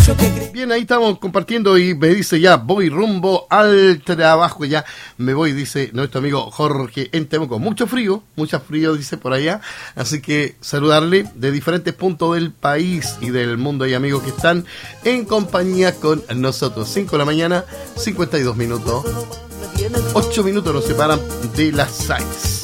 Bien, ahí estamos compartiendo y me dice ya, voy rumbo al trabajo, ya me voy, dice nuestro amigo Jorge en Temuco. Mucho frío, dice por allá, así que saludarle de diferentes puntos del país y del mundo. Hay amigos que están en compañía con nosotros. 5 de la mañana, 52 minutos. 8 minutos nos separan de las 6.